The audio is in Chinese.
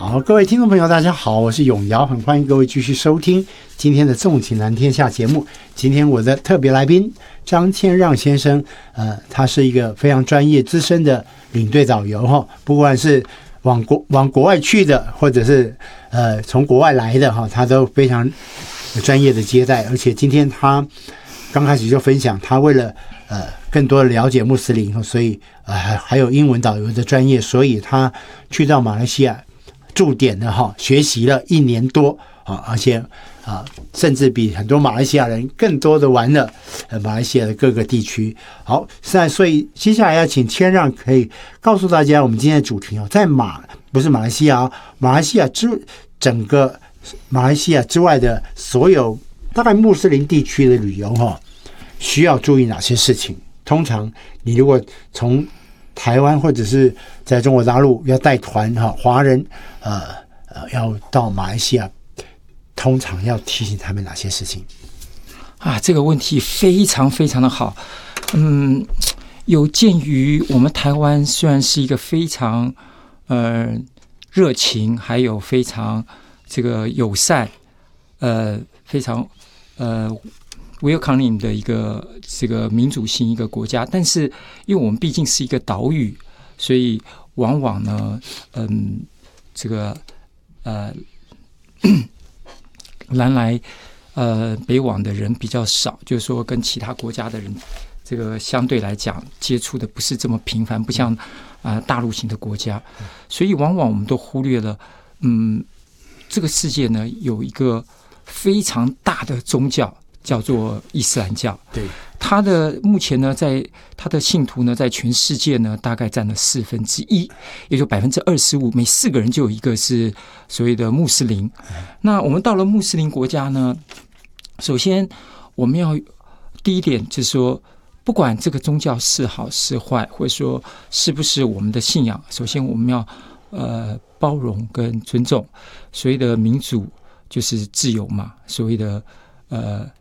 好，各位听众朋友，大家好，我是永尧，很欢迎各位继续收听今天的纵情蓝天下节目。今天我的特别来宾张千让先生，他是一个非常专业资深的领队导游哈，不管是往国外去的，或者是从国外来的哈，他都非常专业的接待。而且今天他刚开始就分享，他为了更多的了解穆斯林，所以还有英文导游的专业，所以他去到马来西亚驻点的哈，学习了1年多啊，而且甚至比很多马来西亚人更多的玩了马来西亚的各个地区。好，所以接下来要请千让可以告诉大家我们今天的主题哦，在不是马来西亚，马来西亚整个马来西亚之外的所有大概穆斯林地区的旅游哈，需要注意哪些事情？通常你如果从台湾或者是在中国大陆要带团哈，华人要到马来西亚，通常要提醒他们哪些事情啊？这个问题非常非常的好。有鉴于我们台湾虽然是一个非常热情，还有非常这个友善，非常welcoming 的一个这个民主性一个国家，但是因为我们毕竟是一个岛屿，所以往往呢，这个南来北往的人比较少，就是说跟其他国家的人这个相对来讲接触的不是这么频繁，不像大陆型的国家，所以往往我们都忽略了，这个世界呢有一个非常大的宗教。叫做伊斯兰教， 对， 它的目前呢，在它的信徒呢，在全世界呢，大概占了1/4，也就25%，每4个人就有一个是所谓的穆斯林。那我们到了穆斯林国家呢，首先我们要第一点就是说，不管这个宗教是好是坏，或者说是不是我们的信仰，首先我们要包容跟尊重。所谓的民主就是自由嘛，所谓的